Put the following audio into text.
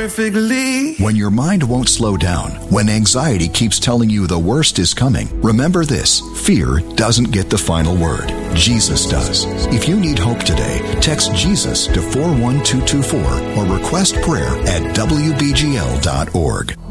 perfectly. When your mind won't slow down, when anxiety keeps telling you the worst is coming, remember this: fear doesn't get the final word. Jesus does. If you need hope today, text Jesus to 41224 or request prayer at WBGL.org.